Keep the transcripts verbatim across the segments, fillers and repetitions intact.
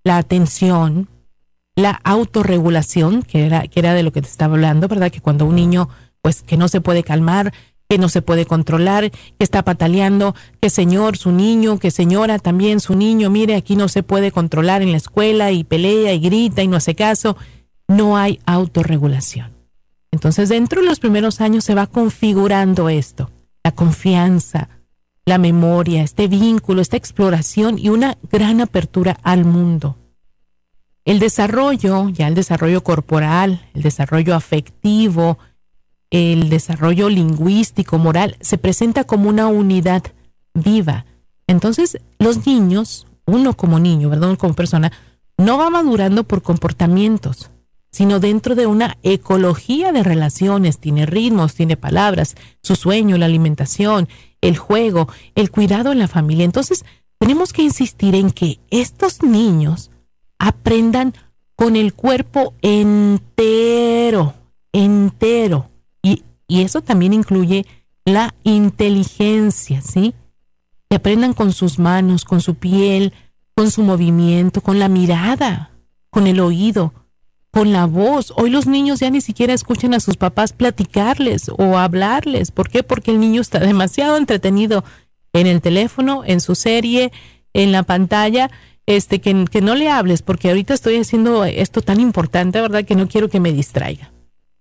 la atención, la autorregulación, que era, que era de lo que te estaba hablando, ¿verdad? Que cuando un niño, pues, que no se puede calmar, que no se puede controlar, que está pataleando, que señor, su niño, que señora también, su niño, mire, aquí no se puede controlar en la escuela y pelea y grita y no hace caso. No hay autorregulación. Entonces, dentro de los primeros años se va configurando esto, la confianza, la memoria, este vínculo, esta exploración y una gran apertura al mundo. El desarrollo, ya el desarrollo corporal, el desarrollo afectivo, el desarrollo lingüístico, moral, se presenta como una unidad viva. Entonces, los niños, uno como niño, ¿verdad? Como persona, no va madurando por comportamientos, sino dentro de una ecología de relaciones. Tiene ritmos, tiene palabras, su sueño, la alimentación, el juego, el cuidado en la familia. Entonces, tenemos que insistir en que estos niños aprendan con el cuerpo entero, entero. Y, y eso también incluye la inteligencia, ¿sí? Que aprendan con sus manos, con su piel, con su movimiento, con la mirada, con el oído, con la voz. Hoy los niños ya ni siquiera escuchan a sus papás platicarles o hablarles. ¿Por qué? Porque el niño está demasiado entretenido en el teléfono, en su serie, en la pantalla. Este, que, que no le hables, porque ahorita estoy haciendo esto tan importante, ¿verdad? Que no quiero que me distraiga.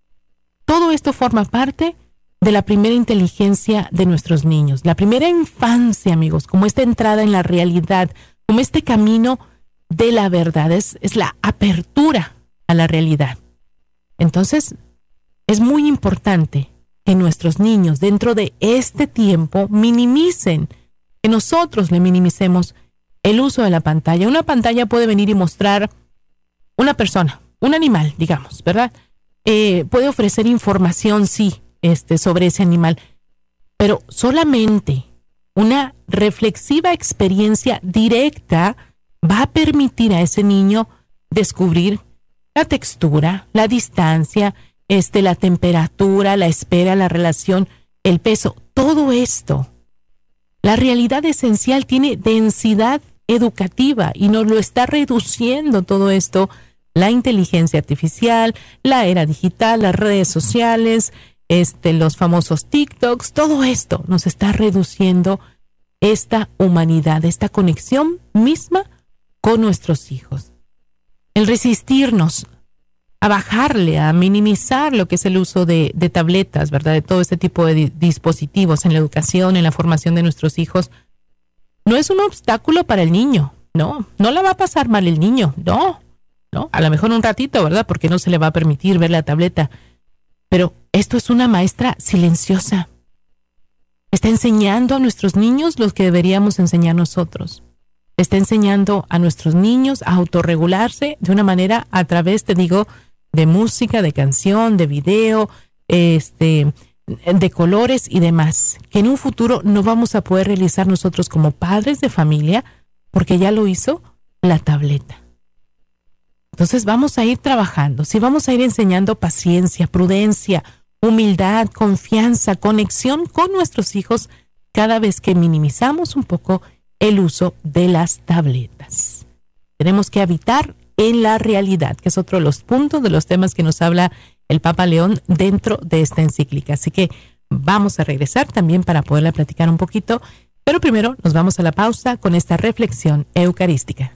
Todo esto forma parte de la primera inteligencia de nuestros niños. La primera infancia, amigos, como esta entrada en la realidad, como este camino de la verdad, es, es la apertura a la realidad. Entonces, es muy importante que nuestros niños dentro de este tiempo minimicen, que nosotros le minimicemos el uso de la pantalla. Una pantalla puede venir y mostrar una persona, un animal, digamos, ¿verdad? Eh, puede ofrecer información, sí, este, sobre ese animal, pero solamente una reflexiva experiencia directa va a permitir a ese niño descubrir la textura, la distancia, este, la temperatura, la espera, la relación, el peso, todo esto. La realidad esencial tiene densidad educativa y nos lo está reduciendo todo esto, la inteligencia artificial, la era digital, las redes sociales, este, los famosos TikToks, todo esto nos está reduciendo esta humanidad, esta conexión misma con nuestros hijos. El resistirnos a bajarle, a minimizar lo que es el uso de, de tabletas, ¿verdad? De todo este tipo de di- dispositivos en la educación, en la formación de nuestros hijos, no es un obstáculo para el niño, no, no la va a pasar mal el niño, no, no, a lo mejor un ratito, ¿verdad? Porque no se le va a permitir ver la tableta, pero esto es una maestra silenciosa. Está enseñando a nuestros niños lo que deberíamos enseñar nosotros. Está enseñando a nuestros niños a autorregularse de una manera a través, te digo, de música, de canción, de video, este... de colores y demás, que en un futuro no vamos a poder realizar nosotros como padres de familia, porque ya lo hizo la tableta. Entonces vamos a ir trabajando, sí, vamos a ir enseñando paciencia, prudencia, humildad, confianza, conexión con nuestros hijos cada vez que minimizamos un poco el uso de las tabletas. Tenemos que habitar en la realidad, que es otro de los puntos, de los temas que nos habla el Papa León dentro de esta encíclica. Así que vamos a regresar también para poderla platicar un poquito, pero primero nos vamos a la pausa con esta reflexión eucarística.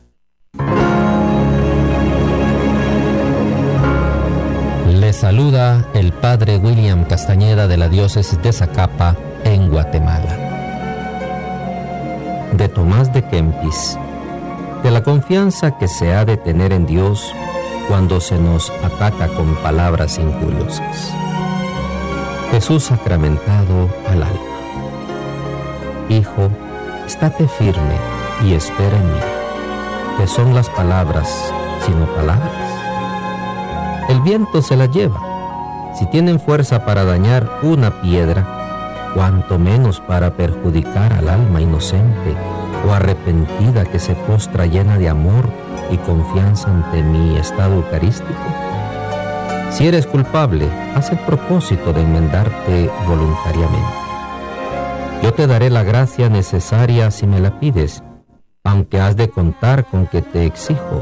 Le saluda el Padre William Castañeda de la Diócesis de Zacapa, en Guatemala. De Tomás de Kempis, de la confianza que se ha de tener en Dios cuando se nos ataca con palabras injuriosas. Jesús sacramentado al alma. Hijo, estate firme y espera en mí. ¿Qué son las palabras sino palabras? El viento se las lleva. Si tienen fuerza para dañar una piedra, cuanto menos para perjudicar al alma inocente o arrepentida que se postra llena de amor y confianza ante mi estado eucarístico. Si eres culpable, haz el propósito de enmendarte voluntariamente. Yo te daré la gracia necesaria si me la pides, aunque has de contar con que te exijo